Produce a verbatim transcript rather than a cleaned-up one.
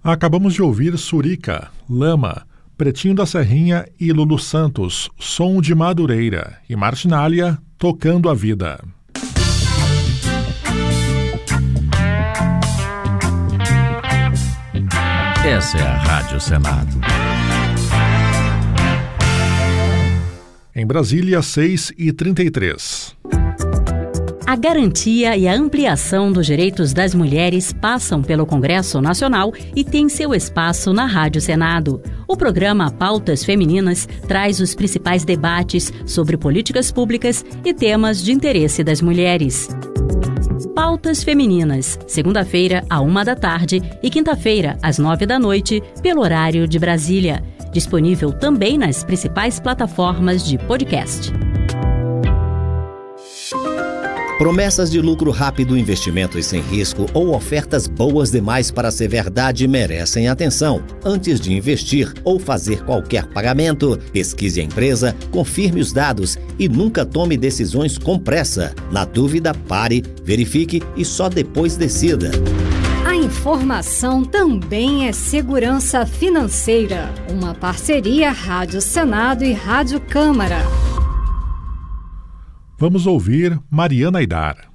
Acabamos de ouvir Surica, Lama, Pretinho da Serrinha e Lulu Santos, Som de Madureira, e Martinália, Tocando a Vida. Essa é a Rádio Senado. Em Brasília, seis e trinta e três. A garantia e a ampliação dos direitos das mulheres passam pelo Congresso Nacional e tem seu espaço na Rádio Senado. O programa Pautas Femininas traz os principais debates sobre políticas públicas e temas de interesse das mulheres. Pautas Femininas, segunda-feira, à uma da tarde e quinta-feira, às nove da noite, pelo horário de Brasília. Disponível também nas principais plataformas de podcast. Promessas de lucro rápido, investimentos sem risco ou ofertas boas demais para ser verdade merecem atenção. Antes de investir ou fazer qualquer pagamento, pesquise a empresa, confirme os dados e nunca tome decisões com pressa. Na dúvida, pare, verifique e só depois decida. A informação também é segurança financeira. Uma parceria Rádio Senado e Rádio Câmara. Vamos ouvir Mariana Aidar.